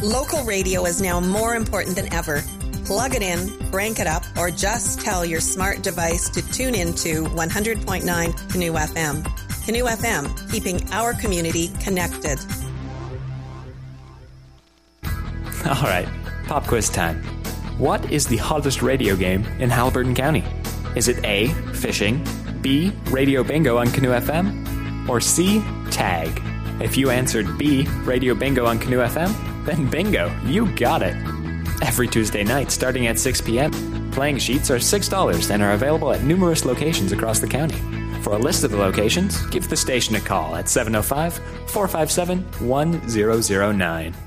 Local radio is now more important than ever. Plug it in, crank it up, or just tell your smart device to tune into 100.9 Canoe FM. Canoe FM, keeping our community connected. All right, pop quiz time. What is the hottest radio game in Haliburton County? Is it A, fishing, B, radio bingo on Canoe FM, or C, tag? If you answered B, radio bingo on Canoe FM, then bingo, you got it. Every Tuesday night starting at 6 p.m., playing sheets are $6 and are available at numerous locations across the county. For a list of the locations, give the station a call at 705-457-1009.